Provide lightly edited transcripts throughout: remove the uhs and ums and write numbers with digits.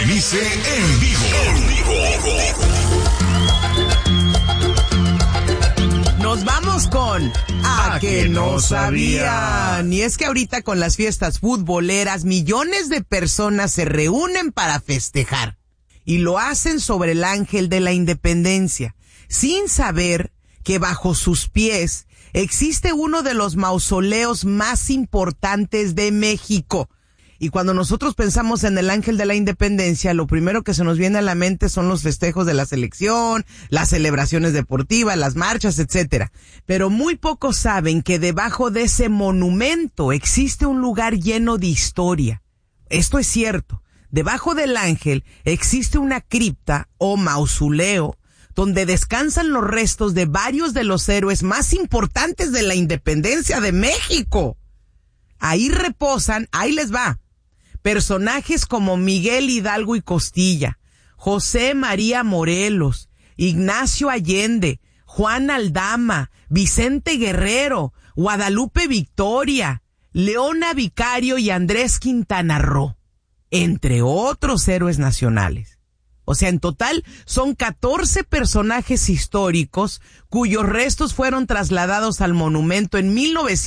Berenice en vivo. Nos vamos con A que no sabían. Y es que ahorita con las fiestas futboleras, millones de personas se reúnen para festejar. Y lo hacen sobre el Ángel de la Independencia, sin saber que bajo sus pies existe uno de los mausoleos más importantes de México. Y cuando nosotros pensamos en el Ángel de la Independencia, lo primero que se nos viene a la mente son los festejos de la selección, las celebraciones deportivas, las marchas, etcétera. Pero muy pocos saben que debajo de ese monumento existe un lugar lleno de historia. Esto es cierto. Debajo del ángel existe una cripta o mausoleo donde descansan los restos de varios de los héroes más importantes de la independencia de México. Ahí reposan, ahí les va, personajes como Miguel Hidalgo y Costilla, José María Morelos, Ignacio Allende, Juan Aldama, Vicente Guerrero, Guadalupe Victoria, Leona Vicario y Andrés Quintana Roo, entre otros héroes nacionales. O sea, en total son 14 personajes históricos cuyos restos fueron trasladados al monumento en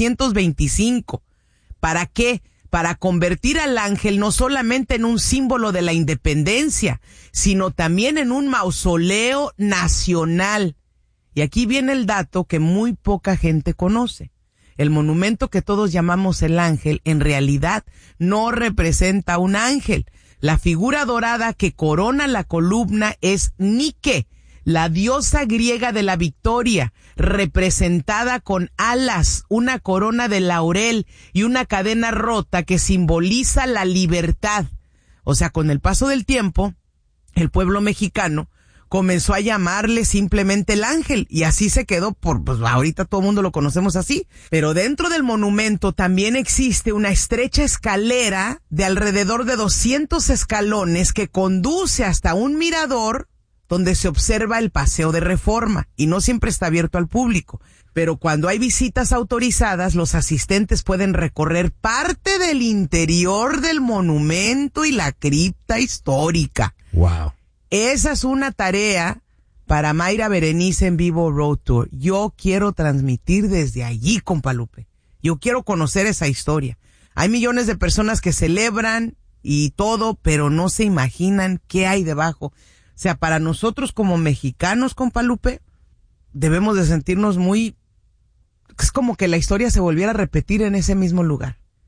1925. ¿Para qué? Para convertir al ángel no solamente en un símbolo de la independencia, sino también en un mausoleo nacional. Y aquí viene el dato que muy poca gente conoce. El monumento que todos llamamos el ángel, en realidad no representa un ángel. La figura dorada que corona la columna es Nike, la diosa griega de la victoria, representada con alas, una corona de laurel y una cadena rota que simboliza la libertad. O sea, con el paso del tiempo, el pueblo mexicano comenzó a llamarle simplemente el ángel y así se quedó pues ahorita todo el mundo lo conocemos así. Pero dentro del monumento también existe una estrecha escalera de alrededor de 200 escalones que conduce hasta un mirador donde se observa el Paseo de Reforma y no siempre está abierto al público. Pero cuando hay visitas autorizadas, los asistentes pueden recorrer parte del interior del monumento y la cripta histórica. Wow. Esa es una tarea para Mayra Berenice en Vivo Road Tour. Yo quiero transmitir desde allí, compa Lupe. Yo quiero conocer esa historia. Hay millones de personas que celebran y todo, pero no se imaginan qué hay debajo. O sea, para nosotros como mexicanos, compa Lupe, debemos de sentirnos muy... Es como que la historia se volviera a repetir en ese mismo lugar.